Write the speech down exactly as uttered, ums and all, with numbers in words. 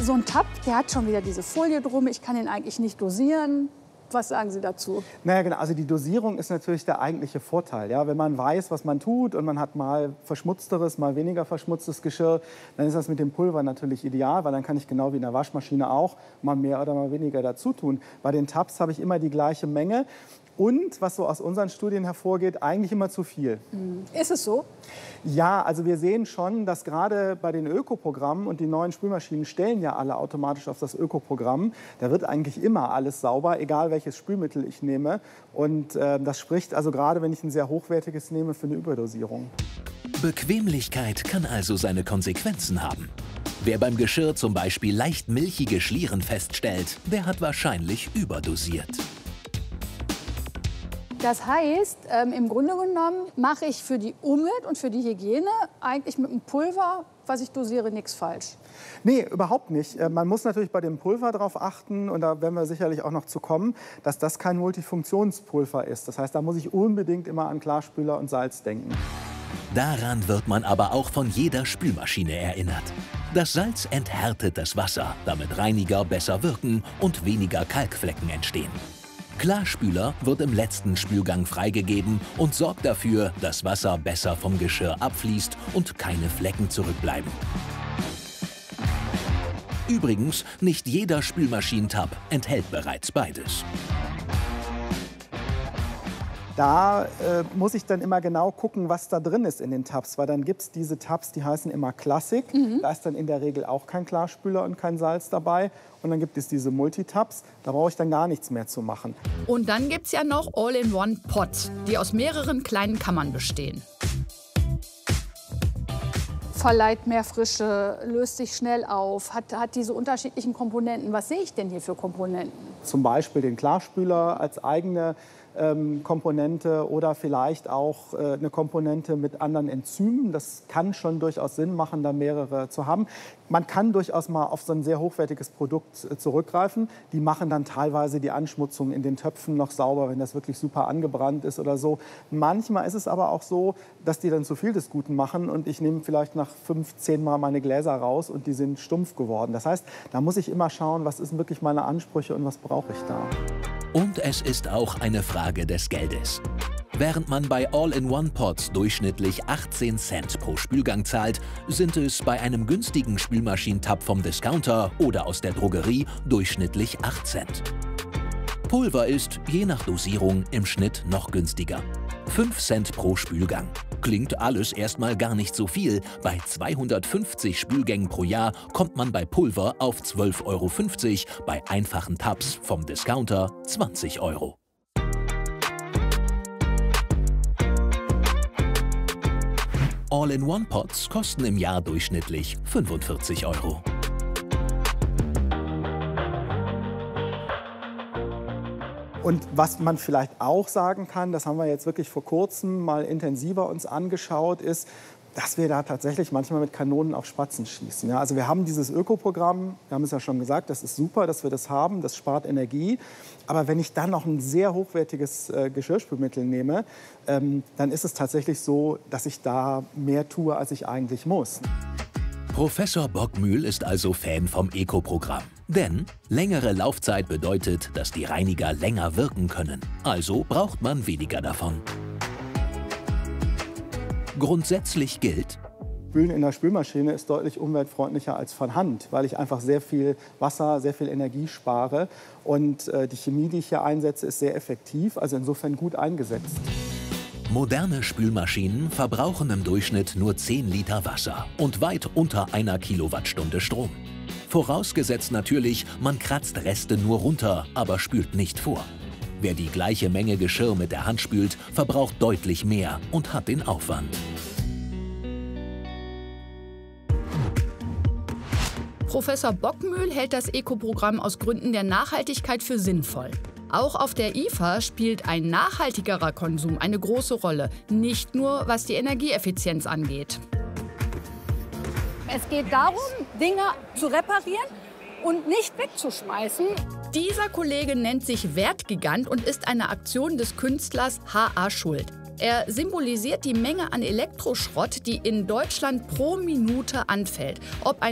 So ein Tab, der hat schon wieder diese Folie drum. Ich kann ihn eigentlich nicht dosieren. Was sagen Sie dazu? Naja, genau. Also die Dosierung ist natürlich der eigentliche Vorteil. Ja? Wenn man weiß, was man tut und man hat mal verschmutzteres, mal weniger verschmutztes Geschirr, dann ist das mit dem Pulver natürlich ideal, weil dann kann ich genau wie in der Waschmaschine auch mal mehr oder mal weniger dazu tun. Bei den Tabs habe ich immer die gleiche Menge. Und, was so aus unseren Studien hervorgeht, eigentlich immer zu viel. Ist es so? Ja, also wir sehen schon, dass gerade bei den Ökoprogrammen, und die neuen Spülmaschinen stellen ja alle automatisch auf das Ökoprogramm, da wird eigentlich immer alles sauber, egal welches Spülmittel ich nehme. Und äh, das spricht also gerade, wenn ich ein sehr hochwertiges nehme, für eine Überdosierung. Bequemlichkeit kann also seine Konsequenzen haben. Wer beim Geschirr zum Beispiel leicht milchige Schlieren feststellt, der hat wahrscheinlich überdosiert. Das heißt, ähm, im Grunde genommen mache ich für die Umwelt und für die Hygiene eigentlich mit dem Pulver, was ich dosiere, nichts falsch. Nee, überhaupt nicht. Man muss natürlich bei dem Pulver darauf achten, und da werden wir sicherlich auch noch zu kommen, dass das kein Multifunktionspulver ist. Das heißt, da muss ich unbedingt immer an Klarspüler und Salz denken. Daran wird man aber auch von jeder Spülmaschine erinnert. Das Salz enthärtet das Wasser, damit Reiniger besser wirken und weniger Kalkflecken entstehen. Klarspüler wird im letzten Spülgang freigegeben und sorgt dafür, dass Wasser besser vom Geschirr abfließt und keine Flecken zurückbleiben. Übrigens, nicht jeder Spülmaschinentab enthält bereits beides. Da äh, muss ich dann immer genau gucken, was da drin ist in den Tabs. Weil dann gibt es diese Tabs, die heißen immer Classic. Mhm. Da ist dann in der Regel auch kein Klarspüler und kein Salz dabei. Und dann gibt es diese Multitabs, da brauche ich dann gar nichts mehr zu machen. Und dann gibt es ja noch All-in-One-Pots, die aus mehreren kleinen Kammern bestehen. Verleiht mehr Frische, löst sich schnell auf, hat, hat diese unterschiedlichen Komponenten. Was sehe ich denn hier für Komponenten? Zum Beispiel den Klarspüler als eigene ähm, Komponente oder vielleicht auch äh, eine Komponente mit anderen Enzymen. Das kann schon durchaus Sinn machen, da mehrere zu haben. Man kann durchaus mal auf so ein sehr hochwertiges Produkt äh, zurückgreifen. Die machen dann teilweise die Anschmutzung in den Töpfen noch sauber, wenn das wirklich super angebrannt ist oder so. Manchmal ist es aber auch so, dass die dann zu viel des Guten machen und ich nehme vielleicht nach fünf, zehn Mal meine Gläser raus und die sind stumpf geworden. Das heißt, da muss ich immer schauen, was sind wirklich meine Ansprüche und was brauche ich da. Und es ist auch eine Frage des Geldes. Während man bei All-in-One-Pots durchschnittlich achtzehn Cent pro Spülgang zahlt, sind es bei einem günstigen Spülmaschinentab vom Discounter oder aus der Drogerie durchschnittlich acht Cent. Pulver ist, je nach Dosierung, im Schnitt noch günstiger. fünf Cent pro Spülgang. Klingt alles erstmal gar nicht so viel. Bei zweihundertfünfzig Spülgängen pro Jahr kommt man bei Pulver auf zwölf Euro fünfzig, bei einfachen Tabs vom Discounter zwanzig Euro. All-in-One-Pots kosten im Jahr durchschnittlich fünfundvierzig Euro. Und was man vielleicht auch sagen kann, das haben wir jetzt wirklich vor kurzem mal intensiver uns angeschaut, ist, dass wir da tatsächlich manchmal mit Kanonen auf Spatzen schießen. Ja, also wir haben dieses Ökoprogramm, wir haben es ja schon gesagt, das ist super, dass wir das haben, das spart Energie. Aber wenn ich dann noch ein sehr hochwertiges äh, Geschirrspülmittel nehme, ähm, dann ist es tatsächlich so, dass ich da mehr tue, als ich eigentlich muss. Professor Bockmühl ist also Fan vom Eco-Programm. Denn längere Laufzeit bedeutet, dass die Reiniger länger wirken können. Also braucht man weniger davon. Grundsätzlich gilt: Spülen in der Spülmaschine ist deutlich umweltfreundlicher als von Hand, weil ich einfach sehr viel Wasser, sehr viel Energie spare. Und äh, die Chemie, die ich hier einsetze, ist sehr effektiv, also insofern gut eingesetzt. Moderne Spülmaschinen verbrauchen im Durchschnitt nur zehn Liter Wasser und weit unter einer Kilowattstunde Strom. Vorausgesetzt natürlich, man kratzt Reste nur runter, aber spült nicht vor. Wer die gleiche Menge Geschirr mit der Hand spült, verbraucht deutlich mehr und hat den Aufwand. Professor Bockmühl hält das Eco-Programm aus Gründen der Nachhaltigkeit für sinnvoll. Auch auf der I F A spielt ein nachhaltigerer Konsum eine große Rolle, nicht nur was die Energieeffizienz angeht. Es geht darum, Dinge zu reparieren und nicht wegzuschmeißen. Dieser Kollege nennt sich Wertgigant und ist eine Aktion des Künstlers H A. Schuld. Er symbolisiert die Menge an Elektroschrott, die in Deutschland pro Minute anfällt. Ob ein